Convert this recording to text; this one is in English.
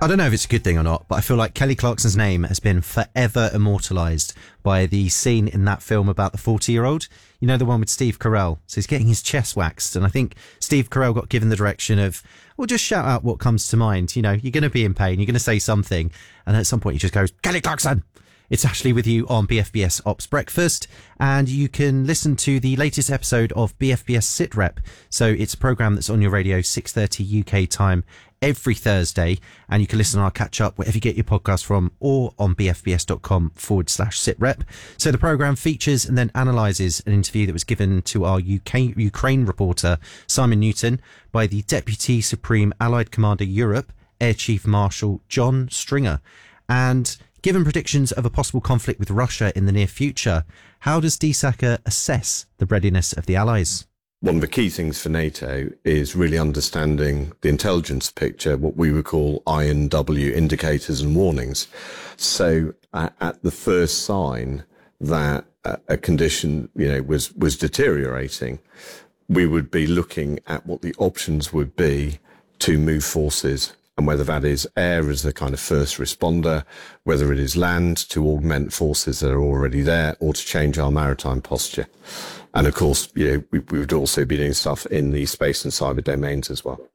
I don't know if it's a good thing or not, but I feel like Kelly Clarkson's name has been forever immortalised by the scene in that film about the 40-year-old. You know, the one with Steve Carell. So he's getting his chest waxed. And I think Steve Carell got given the direction of, well, just shout out what comes to mind. You know, you're going to be in pain. You're going to say something. And at some point he just goes, Kelly Clarkson! It's Ashley with you on BFBS Ops Breakfast, and you can listen to the latest episode of BFBS Sit Rep. So it's a programme that's on your radio 6:30 UK time every Thursday, and you can listen on our catch up wherever you get your podcast from, or on bfbs.com/sitrep. So the programme features and then analyses an interview that was given to our Ukraine reporter Simon Newton by the Deputy Supreme Allied Commander Europe, Air Chief Marshal John Stringer. And given predictions of a possible conflict with Russia in the near future, how does DSACA assess the readiness of the Allies? One of the key things for NATO is really understanding the intelligence picture, what we would call I&W indicators and warnings. So at the first sign that a condition, was deteriorating, we would be looking at what the options would be to move forces, and whether that is air as the kind of first responder, whether it is land to augment forces that are already there, or to change our maritime posture. And of course, we would also be doing stuff in the space and cyber domains as well.